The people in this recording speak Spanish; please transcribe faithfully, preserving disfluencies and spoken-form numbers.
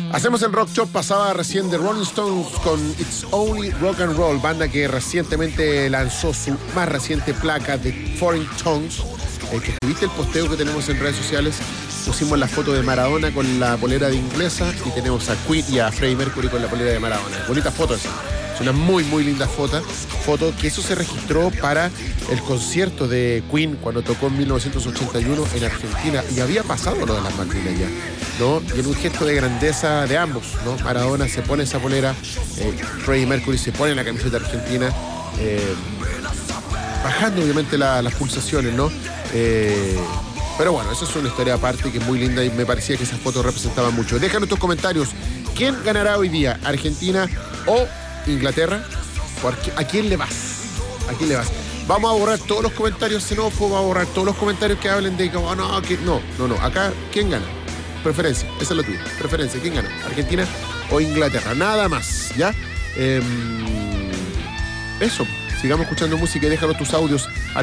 Hacemos el Rock Shop, pasaba recién de Rolling Stones con It's Only Rock and Roll, banda que recientemente lanzó su más reciente placa de Foreign Tongues. Eh, que viste el posteo que tenemos en redes sociales, pusimos la foto de Maradona con la polera de inglesa y tenemos a Queen y a Freddie Mercury con la polera de Maradona. Bonita foto esa. Es una muy, muy linda foto. Foto que eso se registró para el concierto de Queen cuando tocó en mil novecientos ochenta y uno en Argentina. Y había pasado lo de las Malvinas ya, ¿no? Y en un gesto de grandeza de ambos, ¿no? Maradona se pone esa polera, eh, Freddie Mercury se pone la camiseta argentina, eh, bajando obviamente la, las pulsaciones, ¿no? Eh, pero bueno, eso es una historia aparte que es muy linda y me parecía que esas fotos representaban mucho. Déjanos tus comentarios. ¿Quién ganará hoy día? ¿Argentina o Inglaterra? ¿A quién le vas? ¿A quién le vas? Vamos a borrar todos los comentarios xenófobos, vamos a borrar todos los comentarios que hablen de oh, no, que no, no, no. Acá, ¿quién gana? Preferencia, esa es la tuya. Preferencia, ¿quién gana? ¿Argentina o Inglaterra? Nada más, ¿ya? Eh, eso, sigamos escuchando música y déjanos tus audios.